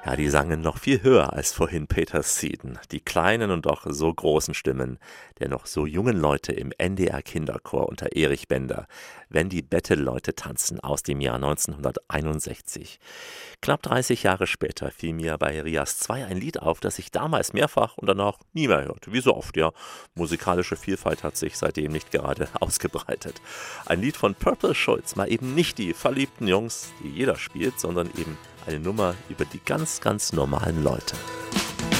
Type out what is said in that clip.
Ja, die sangen noch viel höher als vorhin Peter Seaton. Die kleinen und doch so großen Stimmen der noch so jungen Leute im NDR Kinderchor unter Erich Bender, Wenn die Bettelleute tanzen aus dem Jahr 1961. Knapp 30 Jahre später fiel mir bei Rias 2 ein Lied auf, das ich damals mehrfach und danach nie mehr hörte. Wie so oft, ja. Musikalische Vielfalt hat sich seitdem nicht gerade ausgebreitet. Ein Lied von Purple Schulz, mal eben nicht die verliebten Jungs, die jeder spielt, sondern eben eine Nummer über die ganz, ganz normalen Leute.